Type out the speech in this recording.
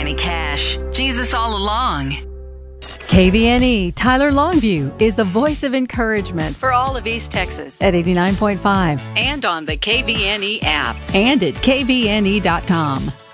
Granny Cash. Jesus all along. KVNE Tyler Longview is the voice of encouragement for all of East Texas at 89.5 and on the KVNE app and at kvne.com.